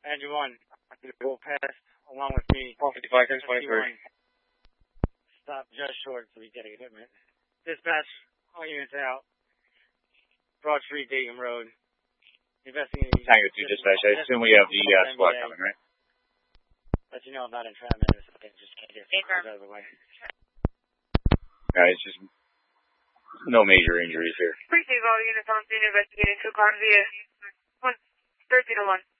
Engine 1, you go past along with me. 455, 623. Stop just short so we get a equipment. Dispatch, all units out. Broad Street, Dayton Road. Investigating. Tango 2 dispatch. I assume we have the squad coming, right? Let you know about entrapment in a second. Just can't get out of the way. Alright, it's just no major injuries here. Appreciate all units on scene investigating 2 cars via 11301.